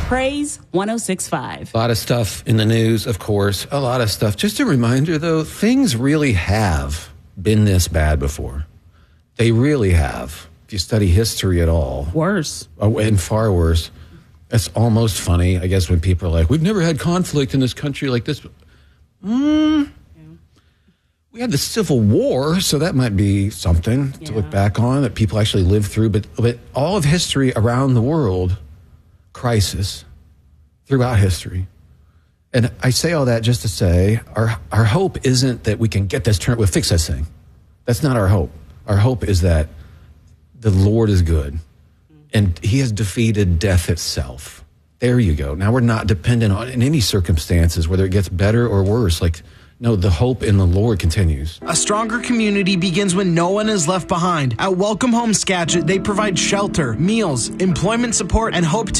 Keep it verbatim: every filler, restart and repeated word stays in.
Praise one oh six point five. A lot of stuff in the news, of course. A lot of stuff. Just a reminder, though, things really have been this bad before. They really have. If you study history at all. Worse. Oh, and far worse. It's almost funny, I guess, when people are like, we've never had conflict in this country like this. Mm, yeah. We had the Civil War, so that might be something yeah. to look back on that people actually lived through. But, but all of history around the world, crisis throughout history. And I say all that just to say our, our hope isn't that we can get this turned, we'll fix this thing. That's not our hope. Our hope is that the Lord is good. And he has defeated death itself. There you go. Now we're not dependent on in any circumstances, whether it gets better or worse. Like, no, the hope in the Lord continues. A stronger community begins when no one is left behind. At Welcome Home Skagit, they provide shelter, meals, employment support, and hope to